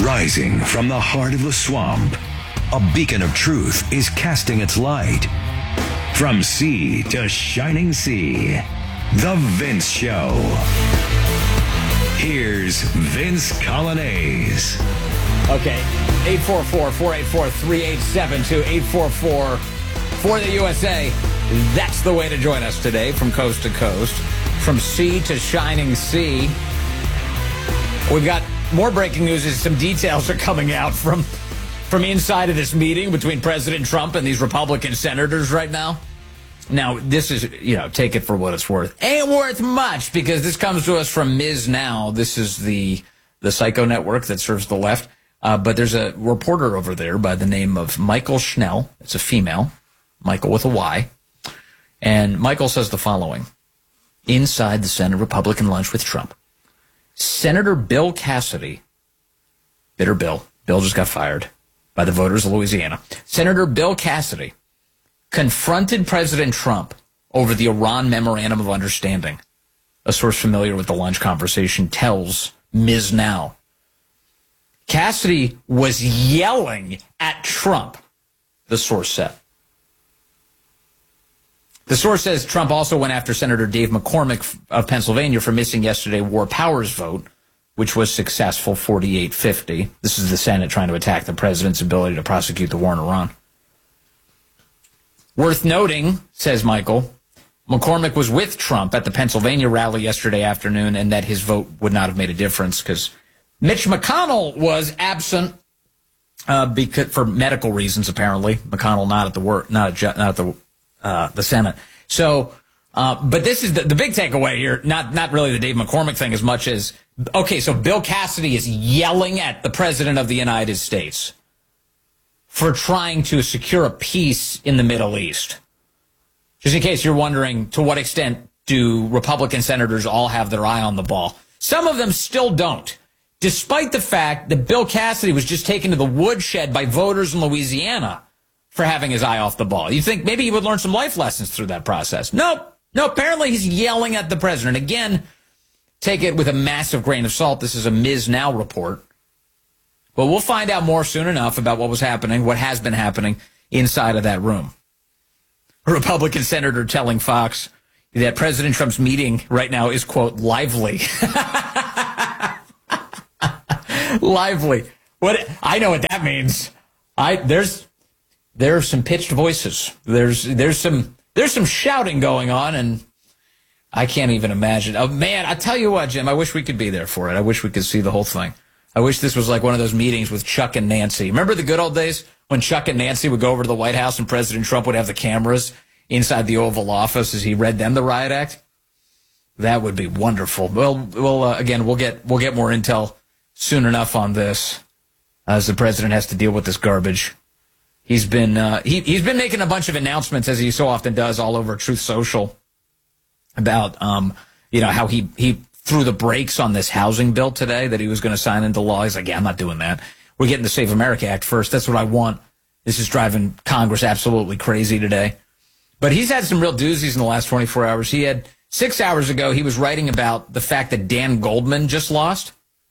Rising from the heart of the swamp, a beacon of truth is casting its light. From sea to shining sea, The Vince Show. Here's Vince Coglianese. Okay, 844-484-3872, 844 for the USA. That's the way to join us today from coast to coast, from sea to shining sea. We've got more breaking news as some details are coming out from inside of this meeting between President Trump and these Republican senators right now. Now, this is, take it for what it's worth. Ain't worth much because this comes to us from Ms. Now. This is the Psycho network that serves the left. But there's a reporter over there by the name of Michael Schnell. It's a female, Michael with a Y. And Michael says the following. Inside the Senate Republican lunch with Trump, Senator Bill Cassidy, bitter Bill just got fired by the voters of Louisiana. Senator Bill Cassidy confronted President Trump over the Iran Memorandum of Understanding. A source familiar with the lunch conversation tells Ms. Now. Cassidy was yelling at Trump, the source said. The source says Trump also went after Senator Dave McCormick of Pennsylvania for missing yesterday War Powers vote, which was successful, 48-50. This is the Senate trying to attack the president's ability to prosecute the war in Iran. Worth noting, says Michael, McCormick was with Trump at the Pennsylvania rally yesterday afternoon and that his vote would not have made a difference because Mitch McConnell was absent because for medical reasons, apparently. McConnell not at the work, not at the Senate. So, but this is the big takeaway here. Not really the Dave McCormick thing as much as, okay, so Bill Cassidy is yelling at the President of the United States for trying to secure a peace in the Middle East. Just in case you're wondering, to what extent do Republican senators all have their eye on the ball? Some of them still don't, despite the fact that Bill Cassidy was just taken to the woodshed by voters in Louisiana for having his eye off the ball. You think maybe he would learn some life lessons through that process. Nope. No, apparently he's yelling at the president. Again, take it with a massive grain of salt. This is a Ms. Now report. But we'll find out more soon enough about what was happening, what has been happening inside of that room. A Republican senator telling Fox that President Trump's meeting right now is, quote, lively. Lively. What I know what that means. There are some pitched voices. There's some shouting going on, and I can't even imagine. Oh man, I tell you what, Jim, I wish we could be there for it. I wish we could see the whole thing. I wish this was like one of those meetings with Chuck and Nancy. Remember the good old days when Chuck and Nancy would go over to the White House and President Trump would have the cameras inside the Oval Office as he read them the riot act? That would be wonderful. Well, again, we'll get more intel soon enough on this as the president has to deal with this garbage. He's been he's been making a bunch of announcements, as he so often does, all over Truth Social about how he threw the brakes on this housing bill today that he was going to sign into law. He's like, yeah, I'm not doing that. We're getting the Save America Act first. That's what I want. This is driving Congress absolutely crazy today. But he's had some real doozies in the last 24 hours. He had 6 hours ago, he was writing about the fact that Dan Goldman just lost.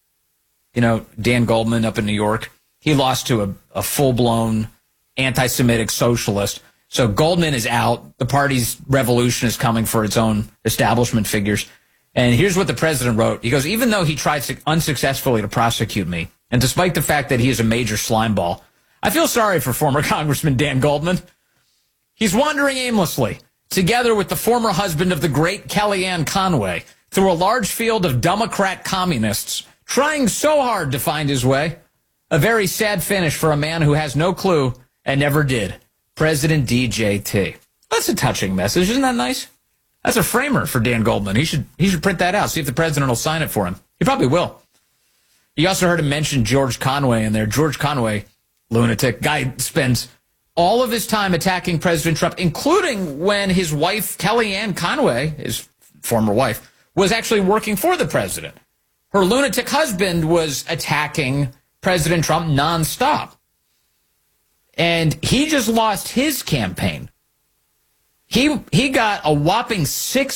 Dan Goldman up in New York. He lost to a full-blown anti-Semitic socialist. So Goldman is out. The party's revolution is coming for its own establishment figures. And here's what the president wrote. He goes, even though he tried unsuccessfully to prosecute me, and despite the fact that he is a major slimeball, I feel sorry for former Congressman Dan Goldman. He's wandering aimlessly, together with the former husband of the great Kellyanne Conway, through a large field of Democrat communists, trying so hard to find his way. A very sad finish for a man who has no clue and never did. President DJT. That's a touching message. Isn't that nice? That's a framer for Dan Goldman. He should print that out, see if the president will sign it for him. He probably will. You also heard him mention George Conway in there. George Conway, lunatic, guy spends all of his time attacking President Trump, including when his wife, Kellyanne Conway, his former wife, was actually working for the president. Her lunatic husband was attacking President Trump nonstop. And he just lost his campaign. He got a whopping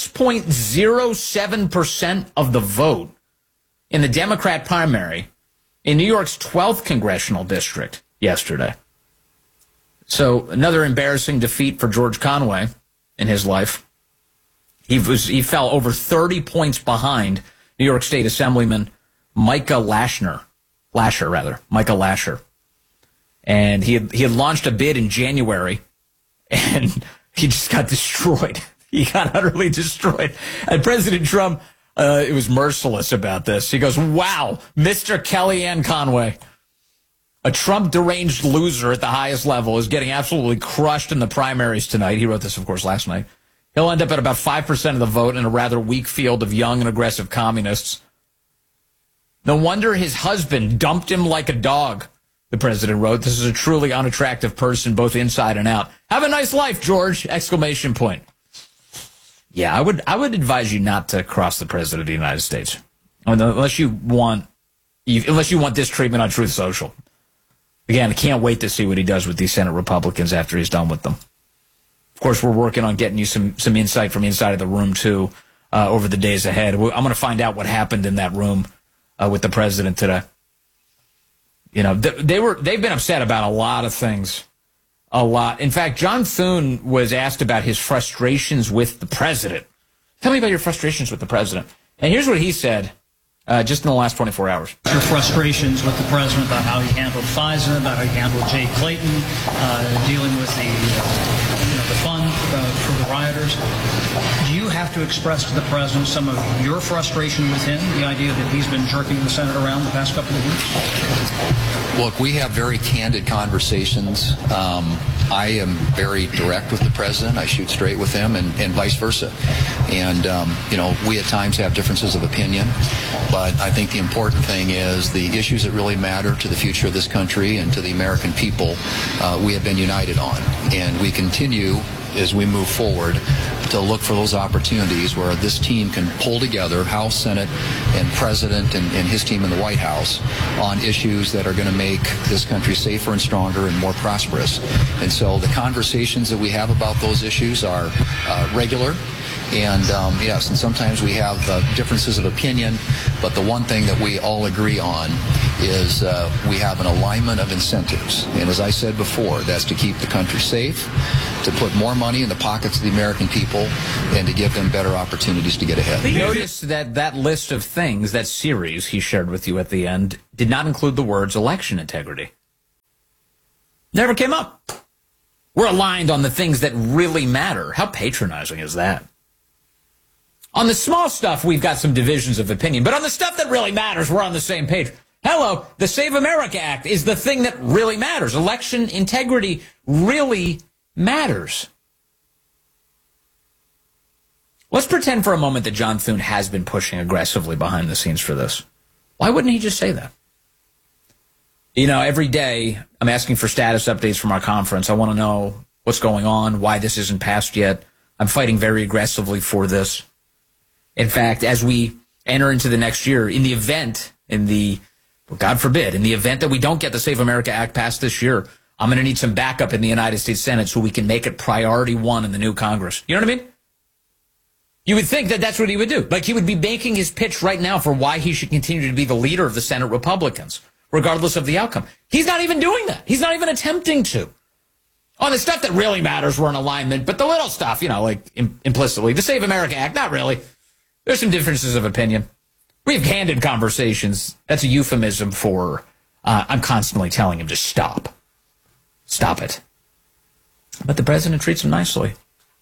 6.07% of the vote in the Democrat primary in New York's 12th congressional district yesterday. So another embarrassing defeat for George Conway in his life. He fell over 30 points behind New York State Assemblyman Micah Lasher. And he had launched a bid in January, and he just got destroyed. He got utterly destroyed. And President Trump, it was merciless about this. He goes, wow, Mr. Kellyanne Conway, a Trump deranged loser at the highest level, is getting absolutely crushed in the primaries tonight. He wrote this, of course, last night. He'll end up at about 5% of the vote in a rather weak field of young and aggressive communists. No wonder his husband dumped him like a dog, the president wrote. This is a truly unattractive person, both inside and out. Have a nice life, George! Exclamation point. Yeah, I would advise you not to cross the president of the United States, unless you want this treatment on Truth Social. Again, I can't wait to see what he does with these Senate Republicans after he's done with them. Of course, we're working on getting you some insight from inside of the room too over the days ahead. I'm going to find out what happened in that room with the president today. You know, they've been upset about a lot of things. A lot. In fact, John Thune was asked about his frustrations with the president. Tell me about your frustrations with the president. And here's what he said just in the last 24 hours. Your frustrations with the president about how he handled FISA, about how he handled Jay Clayton, dealing with the fund for the rioters. Do you have to express to the president some of your frustration with him, the idea that he's been jerking the Senate around the past couple of weeks? Look, we have very candid conversations. I am very direct with the president. I shoot straight with him and vice versa. And, we at times have differences of opinion. But I think the important thing is the issues that really matter to the future of this country and to the American people, we have been united on. And we continue, as we move forward, to look for those opportunities where this team can pull together, House, Senate, and President and his team in the White House on issues that are going to make this country safer and stronger and more prosperous. And so the conversations that we have about those issues are regular. And yes, and sometimes we have differences of opinion, but the one thing that we all agree on is we have an alignment of incentives. And as I said before, that's to keep the country safe, to put more money in the pockets of the American people, and to give them better opportunities to get ahead. Notice that list of things, that series he shared with you at the end, did not include the words election integrity. Never came up. We're aligned on the things that really matter. How patronizing is that? On the small stuff, we've got some divisions of opinion, but on the stuff that really matters, we're on the same page. Hello, the Save America Act is the thing that really matters. Election integrity really matters. Let's pretend for a moment that John Thune has been pushing aggressively behind the scenes for this. Why wouldn't he just say that? You know, every day I'm asking for status updates from our conference. I want to know what's going on, why this isn't passed yet. I'm fighting very aggressively for this. In fact, as we enter into the next year, God forbid, in the event that we don't get the Save America Act passed this year, I'm going to need some backup in the United States Senate so we can make it priority one in the new Congress. You know what I mean? You would think that that's what he would do. Like, he would be making his pitch right now for why he should continue to be the leader of the Senate Republicans, regardless of the outcome. He's not even doing that. He's not even attempting to. On the stuff that really matters, we're in alignment, but the little stuff, like implicitly, the Save America Act, not really. There's some differences of opinion. We have candid conversations. That's a euphemism for I'm constantly telling him to stop. Stop it. But the president treats him nicely.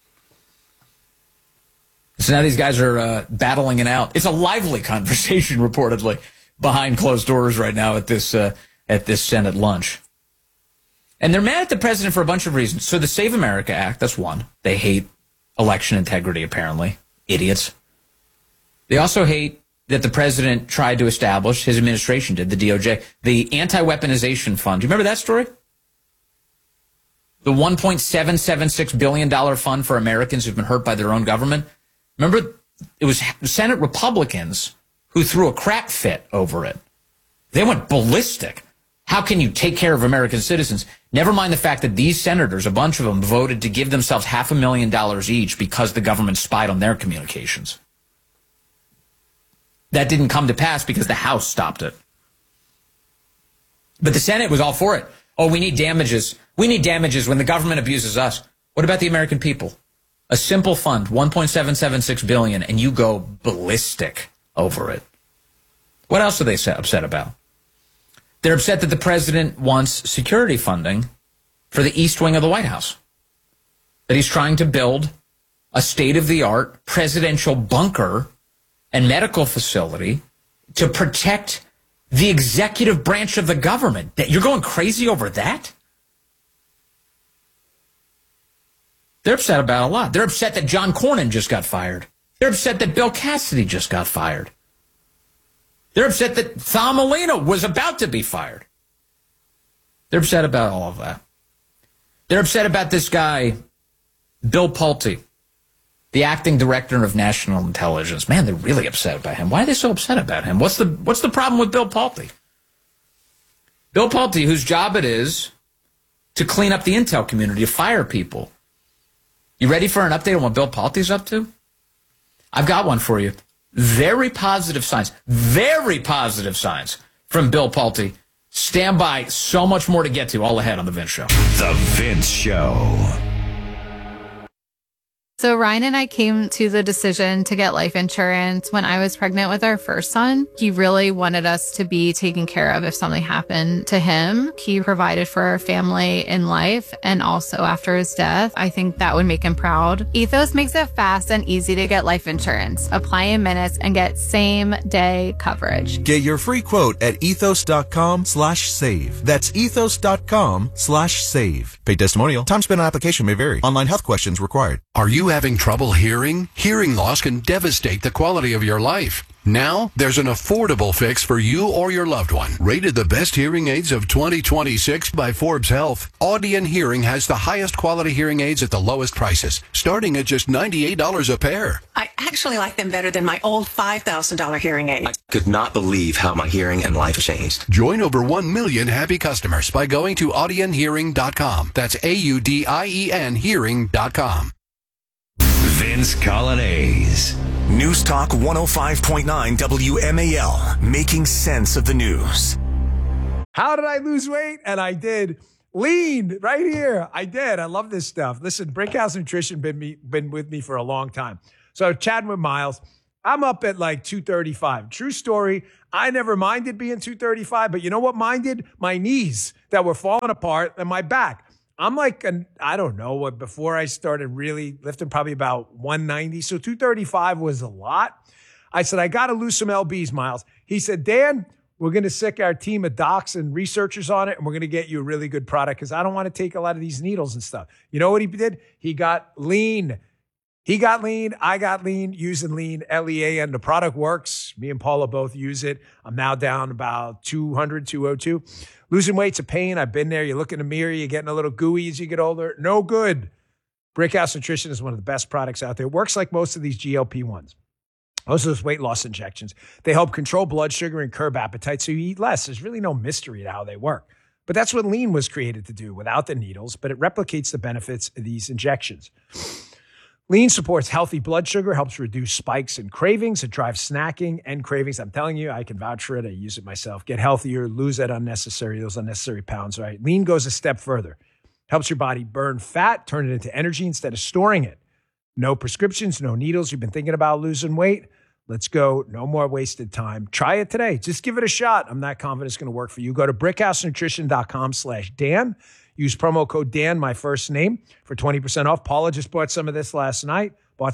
So now these guys are battling it out. It's a lively conversation, reportedly, behind closed doors right now at this Senate lunch. And they're mad at the president for a bunch of reasons. So the Save America Act, that's one. They hate election integrity, apparently. Idiots. They also hate that the president tried to establish, his administration did, the DOJ, the anti-weaponization fund. Do you remember that story? The $1.776 billion fund for Americans who've been hurt by their own government. Remember, it was Senate Republicans who threw a crap fit over it. They went ballistic. How can you take care of American citizens? Never mind the fact that these senators, a bunch of them, voted to give themselves $500,000 each because the government spied on their communications. That didn't come to pass because the House stopped it. But the Senate was all for it. Oh, we need damages. We need damages when the government abuses us. What about the American people? A simple fund, $1.776 billion, and you go ballistic over it. What else are they upset about? They're upset that the president wants security funding for the East Wing of the White House. That he's trying to build a state-of-the-art presidential bunker and medical facility to protect the executive branch of the government. That you're going crazy over that? They're upset about a lot. They're upset that John Cornyn just got fired. They're upset that Bill Cassidy just got fired. They're upset that Thom was about to be fired. They're upset about all of that. They're upset about this guy, Bill Pulte, the acting director of national intelligence. Man, they're really upset about him. Why are they so upset about him? What's the problem with Bill Pulte? Bill Pulte, whose job it is to clean up the intel community, to fire people. You ready for an update on what Bill Pulte's up to? I've got one for you. Very positive signs from Bill Pulte. Stand by. So much more to get to all ahead on The Vince Show. The Vince Show. So Ryan and I came to the decision to get life insurance when I was pregnant with our first son. He really wanted us to be taken care of if something happened to him. He provided for our family in life and also after his death. I think that would make him proud. Ethos makes it fast and easy to get life insurance. Apply in minutes and get same day coverage. Get your free quote at ethos.com/save. That's ethos.com/save. Paid testimonial. Time spent on application may vary. Online health questions required. Are you having trouble hearing? Hearing loss can devastate the quality of your life. Now, there's an affordable fix for you or your loved one. Rated the best hearing aids of 2026 by Forbes Health, Audion Hearing has the highest quality hearing aids at the lowest prices, starting at just $98 a pair. I actually like them better than my old $5,000 hearing aid. I could not believe how my hearing and life changed. Join over 1 million happy customers by going to audionhearing.com. That's AUDIEN hearing.com. Vince Coglianese. News Talk 105.9 WMAL, making sense of the news. How did I lose weight? And I did. Lean right here. I did. I love this stuff. Listen, Brickhouse Nutrition been with me for a long time. So chatting with Miles, I'm up at like 235. True story. I never minded being 235, but you know what minded? My knees that were falling apart and my back. I'm like, I don't know what, before I started really lifting, probably about 190. So 235 was a lot. I said, I got to lose some LBs, Miles. He said, Dan, we're going to sick our team of docs and researchers on it, and we're going to get you a really good product because I don't want to take a lot of these needles and stuff. You know what he did? He got lean. He got lean. I got lean using lean, LEAN. The product works. Me and Paula both use it. I'm now down about 200, 202. Losing weight's a pain. I've been there. You look in the mirror, you're getting a little gooey as you get older. No good. Brickhouse Nutrition is one of the best products out there. It works like most of these GLP-1s. Most of those weight loss injections. They help control blood sugar and curb appetite so you eat less. There's really no mystery to how they work. But that's what lean was created to do without the needles, but it replicates the benefits of these injections. Lean supports healthy blood sugar, helps reduce spikes and cravings. It drives snacking and cravings. I'm telling you, I can vouch for it. I use it myself. Get healthier, lose those unnecessary pounds, right? Lean goes a step further. Helps your body burn fat, turn it into energy instead of storing it. No prescriptions, no needles. You've been thinking about losing weight? Let's go. No more wasted time. Try it today. Just give it a shot. I'm not confident it's going to work for you. Go to brickhousenutrition.com/Dan. Use promo code Dan, my first name, for 20% off. Paula just bought some of this last night.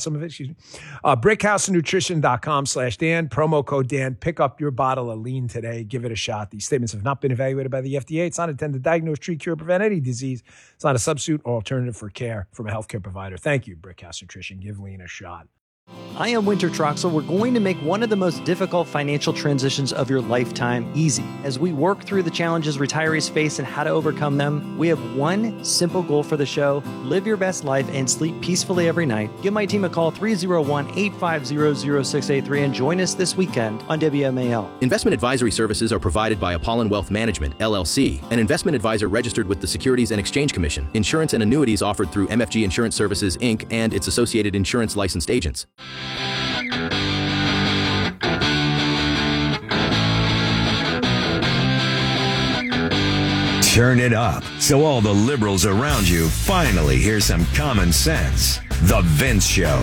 Brickhousenutrition.com/Dan. Promo code Dan. Pick up your bottle of lean today. Give it a shot. These statements have not been evaluated by the FDA. It's not intended to diagnose, treat, cure, prevent any disease. It's not a substitute or alternative for care from a healthcare provider. Thank you, Brickhouse Nutrition. Give lean a shot. I am Winter Troxel. We're going to make one of the most difficult financial transitions of your lifetime easy. As we work through the challenges retirees face and how to overcome them, we have one simple goal for the show: live your best life and sleep peacefully every night. Give my team a call, 301-850-0683, and join us this weekend on WMAL. Investment advisory services are provided by Apollon Wealth Management, LLC, an investment advisor registered with the Securities and Exchange Commission. Insurance and annuities offered through MFG Insurance Services, Inc. and its associated insurance licensed agents. Turn it up so all the liberals around you finally hear some common sense. The Vince Show.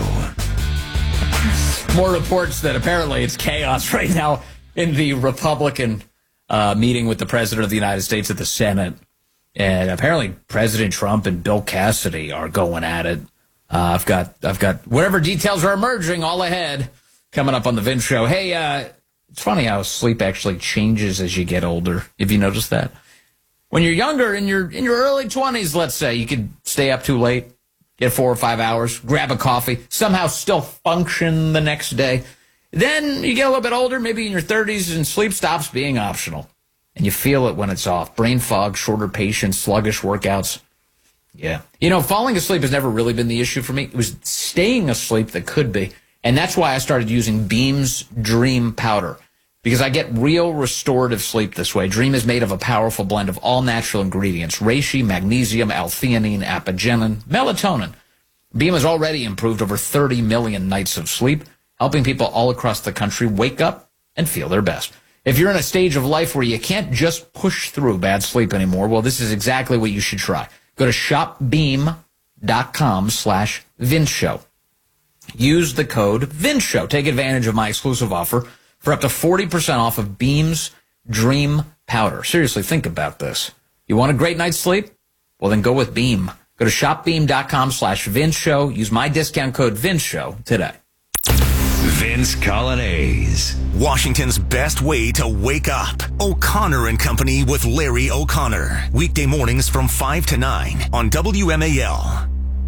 More reports that apparently it's chaos right now in the Republican meeting with the President of the United States at the Senate. And apparently President Trump and Bill Cassidy are going at it. I've got whatever details are emerging all ahead coming up on the Vince Show. Hey, it's funny how sleep actually changes as you get older. Have you noticed that? When you're younger, in your early 20s, let's say, you could stay up too late, get 4 or 5 hours, grab a coffee, somehow still function the next day. Then you get a little bit older, maybe in your 30s, and sleep stops being optional. And you feel it when it's off. Brain fog, shorter patience, sluggish workouts. Yeah. You know, falling asleep has never really been the issue for me. It was staying asleep that could be. And that's why I started using Beam's Dream Powder. Because I get real restorative sleep this way. Dream is made of a powerful blend of all natural ingredients. Reishi, magnesium, L-theanine, apigenin, melatonin. Beam has already improved over 30 million nights of sleep, helping people all across the country wake up and feel their best. If you're in a stage of life where you can't just push through bad sleep anymore, well, this is exactly what you should try. Go to shopbeam.com/VinceShow. Use the code VinceShow. Take advantage of my exclusive offer for up to 40% off of Beam's Dream Powder. Seriously, think about this. You want a great night's sleep? Well, then go with Beam. Go to shopbeam.com/VinceShow. Use my discount code VinceShow today. Vince Coglianese. Washington's best way to wake up. O'Connor and Company with Larry O'Connor. Weekday mornings from 5 to 9 on WMAL.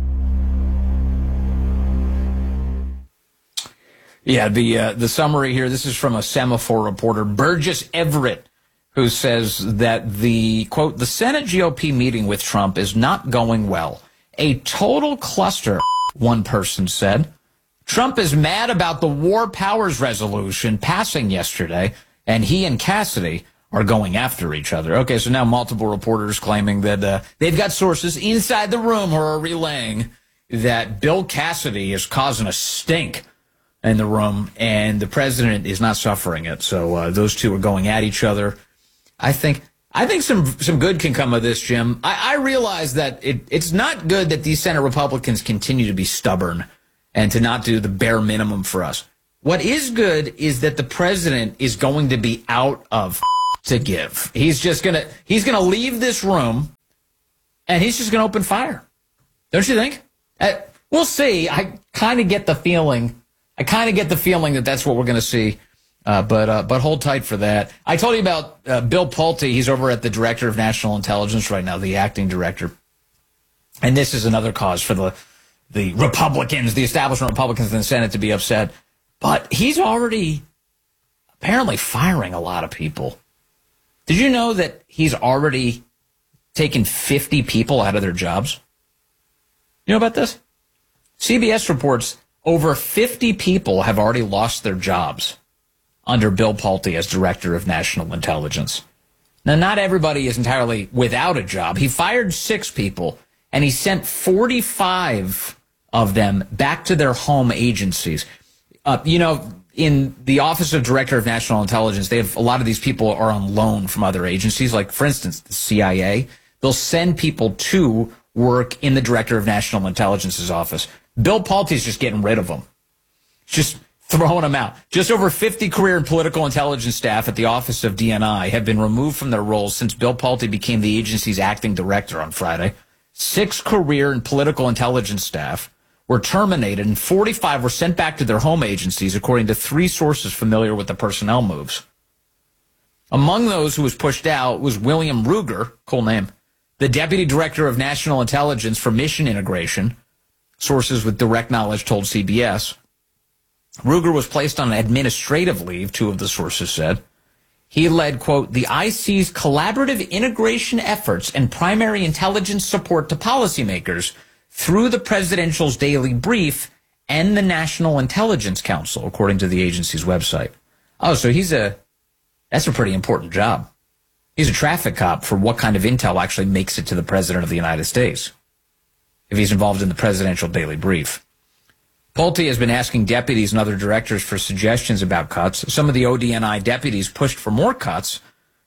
Yeah, the summary here, this is from a Semaphore reporter, Burgess Everett, who says that the, quote, the Senate GOP meeting with Trump is not going well. A total cluster, one person said. Trump is mad about the War Powers Resolution passing yesterday, and he and Cassidy are going after each other. Okay, so now multiple reporters claiming that they've got sources inside the room who are relaying that Bill Cassidy is causing a stink in the room, and the president is not suffering it. So those two are going at each other. I think some good can come of this, Jim. I realize that it's not good that these Senate Republicans continue to be stubborn and to not do the bare minimum for us. What is good is that the president is going to be out of to give. He's gonna leave this room, and he's just gonna open fire. Don't you think? We'll see. I kind of get the feeling that that's what we're going to see, but hold tight for that. I told you about Bill Pulte. He's over at the Director of National Intelligence right now, the acting director. And this is another cause for the Republicans, the establishment Republicans in the Senate to be upset. But he's already apparently firing a lot of people. Did you know that he's already taken 50 people out of their jobs? You know about this? CBS reports over 50 people have already lost their jobs under Bill Pulte as Director of National Intelligence. Now, not everybody is entirely without a job. He fired 6 people, and he sent 45 of them back to their home agencies. In the Office of Director of National Intelligence, they have a lot of these people are on loan from other agencies, like, for instance, the CIA. They'll send people to work in the Director of National Intelligence's office. Bill Pulte's just getting rid of them. Just throwing them out. Just over 50 career and political intelligence staff at the Office of DNI have been removed from their roles since Bill Pulte became the agency's acting director on Friday. 6 career and political intelligence staff were terminated, and 45 were sent back to their home agencies, according to 3 sources familiar with the personnel moves. Among those who was pushed out was William Ruger, cool name, the Deputy Director of National Intelligence for Mission Integration. Sources with direct knowledge told CBS. Ruger was placed on administrative leave, 2 of the sources said. He led, quote, the IC's collaborative integration efforts and primary intelligence support to policymakers through the presidential's daily brief and the National Intelligence Council, according to the agency's website. Oh, so that's a pretty important job. He's a traffic cop for what kind of intel actually makes it to the President of the United States, if he's involved in the presidential daily brief. Pulte has been asking deputies and other directors for suggestions about cuts. Some of the ODNI deputies pushed for more cuts,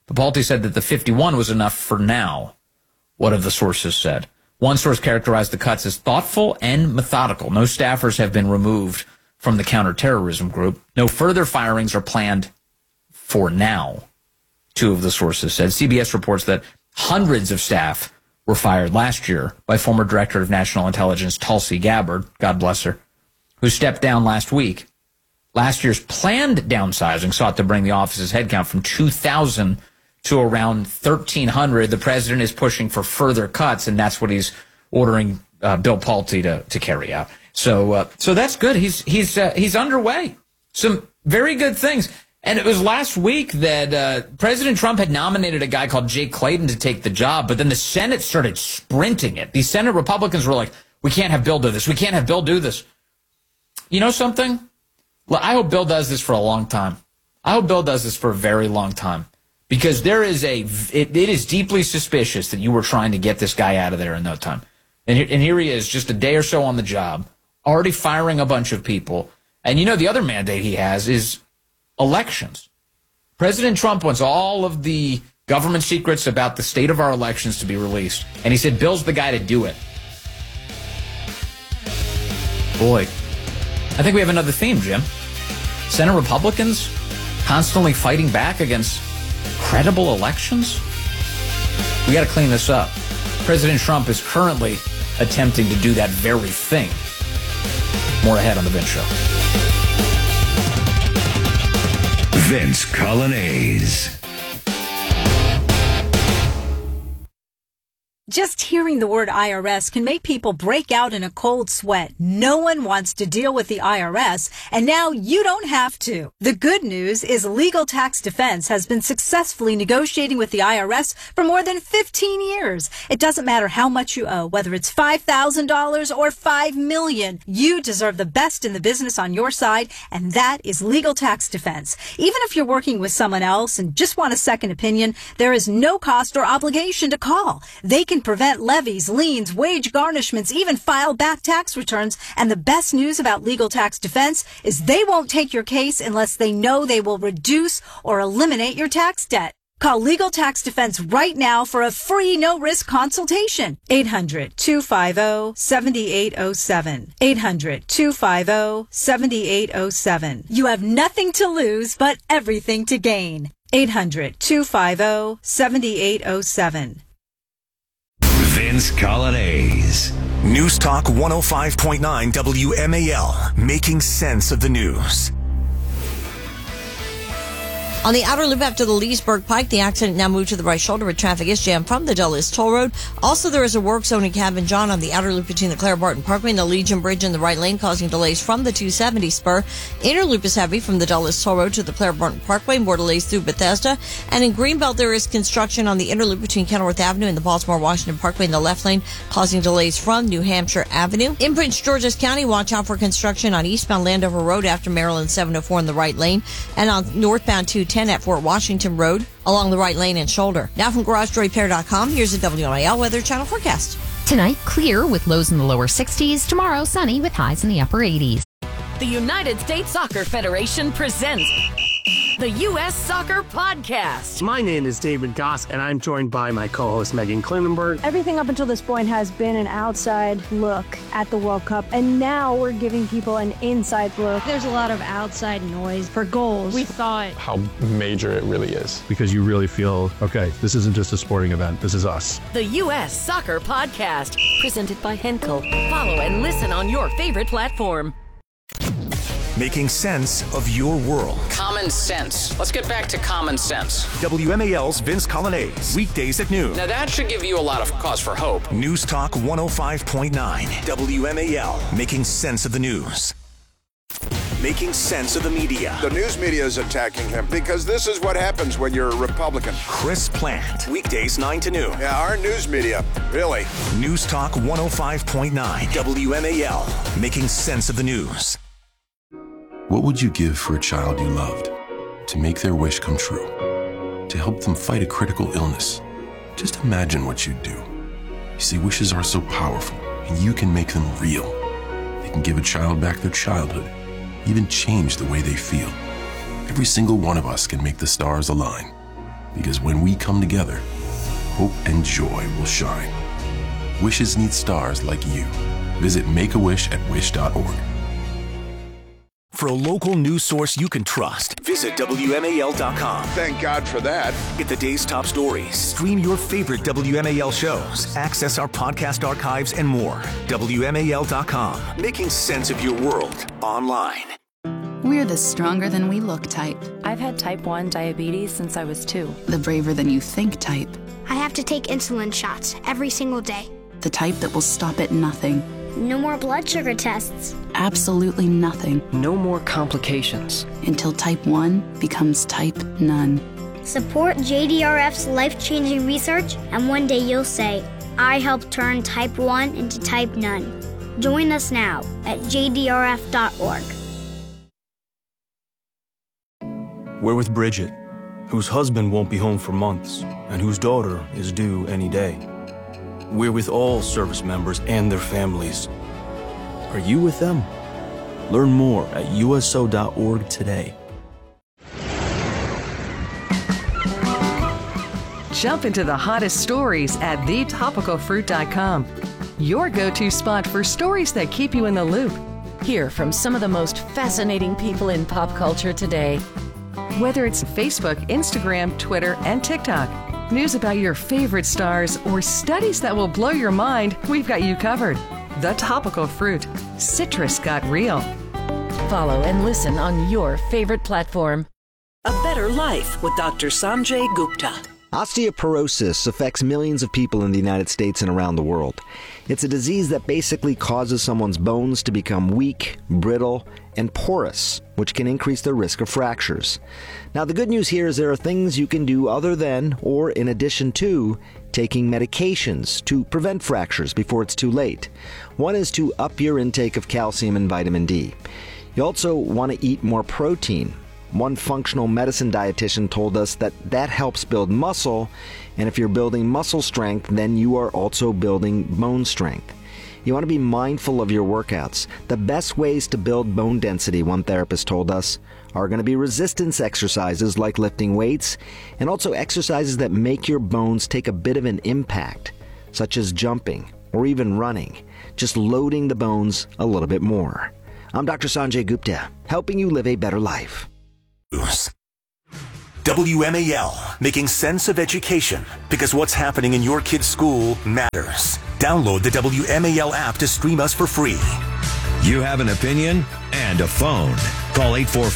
But Palti said that the 51 was enough for now, one of the sources said. One source characterized the cuts as thoughtful and methodical. No staffers have been removed from the counterterrorism group. No further firings are planned for now, two of the sources said. CBS reports that hundreds of staff were fired last year by former Director of National Intelligence Tulsi Gabbard, God bless her, who stepped down last week. Last year's planned downsizing sought to bring the office's headcount from 2,000 to around 1,300. The president is pushing for further cuts, and that's what he's ordering Bill Palti to carry out. So that's good. He's underway. Some very good things. And it was last week that President Trump had nominated a guy called Jay Clayton to take the job, but then the Senate started sprinting it. These Senate Republicans were like, we can't have Bill do this. We can't have Bill do this. You know something? I hope Bill does this for a long time. I hope Bill does this for a very long time, because it is deeply suspicious that you were trying to get this guy out of there in no time. And here he is, just a day or so on the job, already firing a bunch of people. And you know, the other mandate he has is elections. President Trump wants all of the government secrets about the state of our elections to be released. And he said Bill's the guy to do it. Boy, I think we have another theme, Jim. Senate Republicans constantly fighting back against credible elections? We got to clean this up. President Trump is currently attempting to do that very thing. More ahead on The Vince Show. Vince Colonnese. Just hearing the word IRS can make people break out in a cold sweat. No one wants to deal with the IRS, and now you don't have to. The good news is Legal Tax Defense has been successfully negotiating with the IRS for more than 15 years. It doesn't matter how much you owe, whether it's $5,000 or $5 million. You deserve the best in the business on your side, and that is Legal Tax Defense. Even if you're working with someone else and just want a second opinion, there is no cost or obligation to call. They can prevent levies, liens, wage garnishments, even file back tax returns. And the best news about Legal Tax Defense is they won't take your case unless they know they will reduce or eliminate your tax debt. Call Legal Tax Defense right now for a free no-risk consultation. 800-250-7807. 800-250-7807. You have nothing to lose but everything to gain. 800-250-7807. Vince Colonnese. News Talk 105.9 WMAL, making sense of the news. On the outer loop after the Leesburg Pike, the accident now moved to the right shoulder, but traffic is jammed from the Dulles Toll Road. Also, there is a work zone in Cabin John on the outer loop between the Claire Barton Parkway and the Legion Bridge in the right lane, causing delays from the 270 spur. Inner loop is heavy from the Dulles Toll Road to the Claire Barton Parkway, more delays through Bethesda. And in Greenbelt, there is construction on the inner loop between Kenilworth Avenue and the Baltimore-Washington Parkway in the left lane, causing delays from New Hampshire Avenue. In Prince George's County, watch out for construction on eastbound Landover Road after Maryland 704 in the right lane, and on northbound 210 at Fort Washington Road along the right lane and shoulder. Now from GarageDoorRepair.com, here's the WMAL Weather Channel forecast. Tonight, clear with lows in the lower 60s. Tomorrow, sunny with highs in the upper 80s. The United States Soccer Federation presents the U.S. Soccer Podcast. My name is David Goss, and I'm joined by my co-host Megan Klinenberg. Everything up until this point has been an outside look at the World Cup, and now we're giving people an inside look. There's a lot of outside noise for goals. We thought how major it really is, because you really feel, okay, this isn't just a sporting event, this is us. The U.S. Soccer Podcast, presented by Henkel. Follow and listen on your favorite platform. Making sense of your world. Common sense. Let's get back to common sense. WMAL's Vince Colonnese, weekdays at noon. Now that should give you a lot of cause for hope. News Talk 105.9 WMAL, making sense of the news. Making sense of the media. The news media is attacking him because this is what happens when you're a Republican. Chris Plant, weekdays 9 to noon. Yeah, our news media, really. News Talk 105.9 WMAL, making sense of the news. What would you give for a child you loved? To make their wish come true? To help them fight a critical illness? Just imagine what you'd do. You see, wishes are so powerful, and you can make them real. They can give a child back their childhood, even change the way they feel. Every single one of us can make the stars align. Because when we come together, hope and joy will shine. Wishes need stars like you. Visit Make-A-Wish at wish.org. For a local news source you can trust, visit WMAL.com. Thank God for that. Get the day's top stories, stream your favorite WMAL shows, access our podcast archives, and more. WMAL.com, making sense of your world online. We're the stronger than we look type. I've had type 1 diabetes since I was 2. The braver than you think type. I have to take insulin shots every single day. The type that will stop at nothing. No more blood sugar tests. Absolutely nothing. No more complications. Until type 1 becomes type none. Support JDRF's life-changing research, and one day you'll say, I helped turn type 1 into type none. Join us now at jdrf.org. We're with Bridget, whose husband won't be home for months, and whose daughter is due any day. We're with all service members and their families. Are you with them? Learn more at uso.org today. Jump into the hottest stories at thetopicalfruit.com. Your go-to spot for stories that keep you in the loop. Hear from some of the most fascinating people in pop culture today. Whether it's Facebook, Instagram, Twitter, and TikTok, news about your favorite stars, or studies that will blow your mind, we've got you covered. The Topical Fruit. Citrus got real. Follow and listen on your favorite platform. A Better Life with Dr. Sanjay Gupta. Osteoporosis affects millions of people in the United States and around the world. It's a disease that basically causes someone's bones to become weak, brittle, and porous, which can increase their risk of fractures. Now, the good news here is there are things you can do other than, or in addition to, taking medications to prevent fractures before it's too late. One is to up your intake of calcium and vitamin D. You also want to eat more protein. One functional medicine dietitian told us that helps build muscle, and if you're building muscle strength, then you are also building bone strength. You want to be mindful of your workouts. The best ways to build bone density, one therapist told us, are going to be resistance exercises like lifting weights, and also exercises that make your bones take a bit of an impact, such as jumping or even running, just loading the bones a little bit more. I'm Dr. Sanjay Gupta, helping you live a better life. WMAL, making sense of education, because what's happening in your kid's school matters. Download the WMAL app to stream us for free. You have an opinion and a phone. Call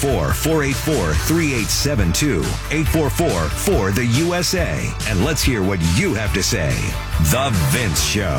844-484-3872, 844-4-THE-USA, and let's hear what you have to say. The Vince Show.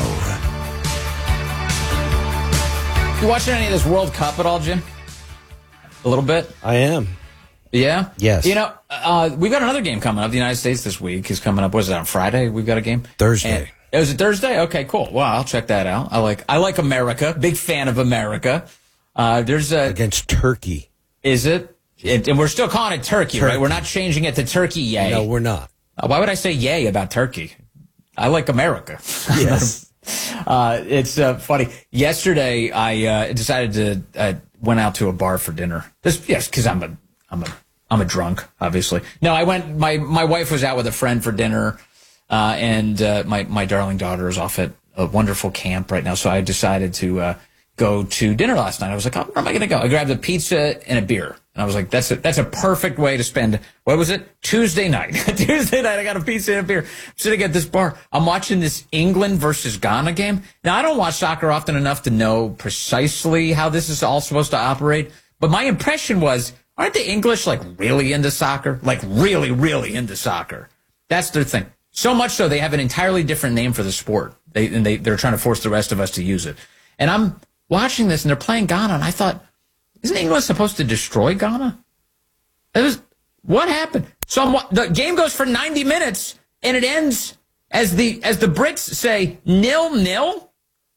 You watching any of this World Cup at all, Jim? A little bit? I am. Yeah? Yes. You know, we've got another game coming up. The United States this week is coming up. Was it on Friday? We've got a game? Thursday. Was it Thursday? Okay, cool. Well, I'll check that out. I like America. Big fan of America. There's against Turkey. Is it? And we're still calling it Turkey, right? We're not changing it to Turkey, yay. No, we're not. Why would I say yay about Turkey? I like America. Yes. It's funny. Yesterday, I decided to went out to a bar for dinner. Yes, because I'm a drunk, obviously. No, I went. My wife was out with a friend for dinner, and my darling daughter is off at a wonderful camp right now. So I decided to go to dinner last night. I was like, where am I going to go? I grabbed a pizza and a beer, and I was like, that's a perfect way to spend. What was it? Tuesday night. Tuesday night, I got a pizza and a beer. I'm sitting at this bar. I'm watching this England versus Ghana game. Now, I don't watch soccer often enough to know precisely how this is all supposed to operate, but my impression was, aren't the English like really into soccer? Like really, really into soccer. That's their thing. So much so they have an entirely different name for the sport. They're trying to force the rest of us to use it. And I'm watching this and they're playing Ghana, and I thought, isn't England supposed to destroy Ghana? What happened? So the game goes for 90 minutes and it ends as the Brits say 0-0,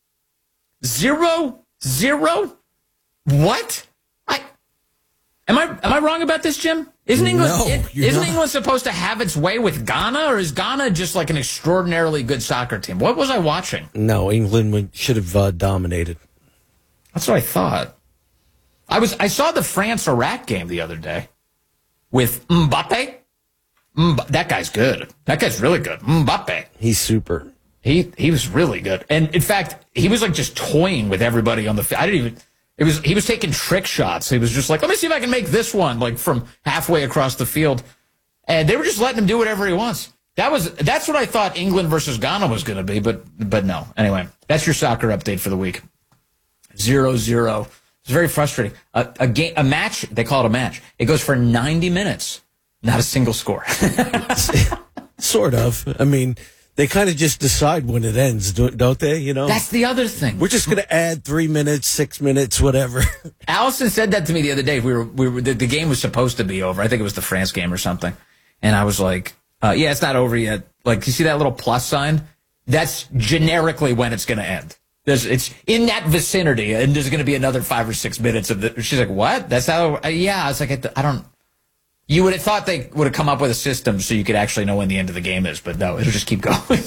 0-0. What? Am I wrong about this, Jim? Isn't England supposed to have its way with Ghana, or is Ghana just like an extraordinarily good soccer team? What was I watching? No, England should have dominated. That's what I thought. I saw the France-Iraq game the other day with Mbappe. That guy's good. That guy's really good. Mbappe. He's super. He was really good. And in fact, he was like just toying with everybody on the field. He was taking trick shots. He was just like, let me see if I can make this one, like from halfway across the field. And they were just letting him do whatever he wants. That's what I thought England versus Ghana was going to be, but no. Anyway, that's your soccer update for the week. 0-0. It's very frustrating. A match, they call it a match. It goes for 90 minutes. Not a single score. Sort of. I mean, they kind of just decide when it ends, don't they? You know, that's the other thing. We're just going to add 3 minutes, 6 minutes, whatever. Allison said that to me the other day. The game was supposed to be over. I think it was the France game or something. And I was like, yeah, it's not over yet. Like, you see that little plus sign? That's generically when it's going to end. It's in that vicinity, and there's going to be another 5 or 6 minutes of the. She's like, what? That's how? Yeah. I was like, I don't. You would have thought they would have come up with a system so you could actually know when the end of the game is, but no, it'll just keep going.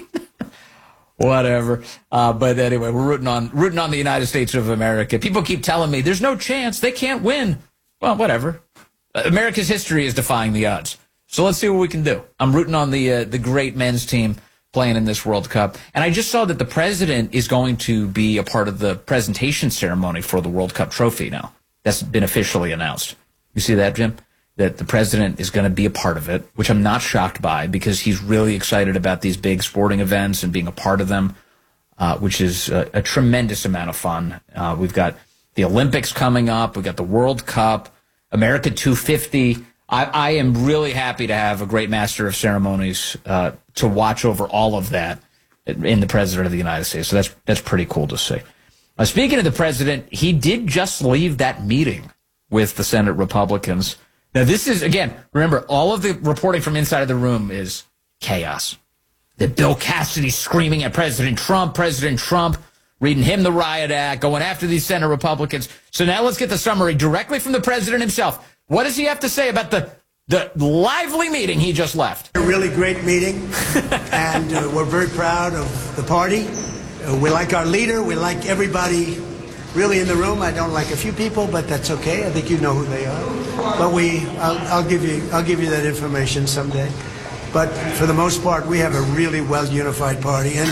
Whatever. But anyway, we're rooting on the United States of America. People keep telling me there's no chance, they can't win. Well, whatever. America's history is defying the odds. So let's see what we can do. I'm rooting on the great men's team playing in this World Cup. And I just saw that the president is going to be a part of the presentation ceremony for the World Cup trophy now. That's been officially announced. You see that, Jim? That the president is going to be a part of it, which I'm not shocked by because he's really excited about these big sporting events and being a part of them, which is a tremendous amount of fun. We've got the Olympics coming up. We've got the World Cup, America 250. I am really happy to have a great master of ceremonies to watch over all of that in the president of the United States. So that's pretty cool to see. Speaking of the president, he did just leave that meeting with the Senate Republicans. Now, this is, again, remember, all of the reporting from inside of the room is chaos. That Bill Cassidy screaming at President Trump, reading him the riot act, going after these Senate Republicans. So now let's get the summary directly from the president himself. What does he have to say about the lively meeting he just left? A really great meeting, and we're very proud of the party. We like our leader. We like everybody really in the room. I don't like a few people, but that's okay. I think you know who they are. But I'll give you that information someday. But for the most part, we have a really well unified party. And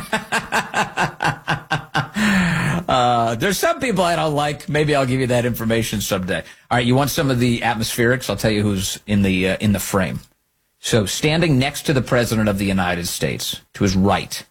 there's some people I don't like. Maybe I'll give you that information someday. All right, you want some of the atmospherics? I'll tell you who's in the frame. So standing next to the President of the United States, to his right,